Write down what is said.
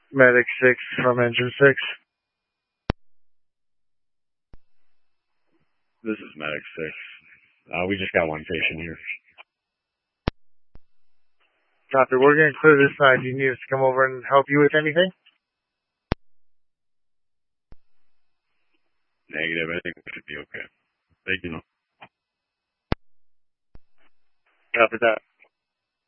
Medic 6 from Engine 6. This is Medic 6. We just got one patient here. Copy. We're going to clear this side. Do you need us to come over and help you with anything? Negative. I think we should be okay. Thank you. Copy that.